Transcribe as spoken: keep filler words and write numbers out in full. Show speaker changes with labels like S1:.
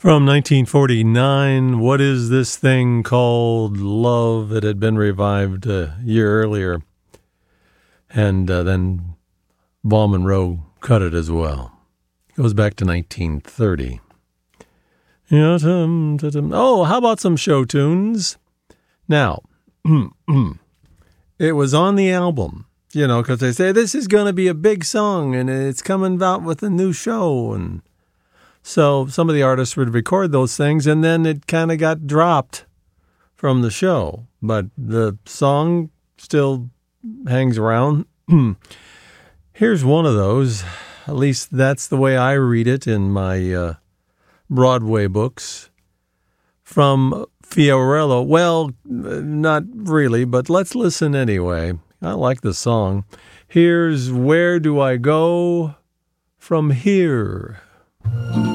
S1: From nineteen forty-nine, What Is This Thing Called Love? It had been revived a year earlier. And uh, then Vaughn Monroe cut it as well. It goes back to nineteen thirty. Oh, how about some show tunes? Now, it was on the album, you know, because they say this is going to be a big song and it's coming out with a new show. And so some of the artists would record those things and then it kind of got dropped from the show. But the song still hangs around. Here's one of those. At least that's the way I read it in my uh, Broadway books. From Fiorello. Well, not really, but let's listen anyway. I like the song. Here's Where Do I Go From Here?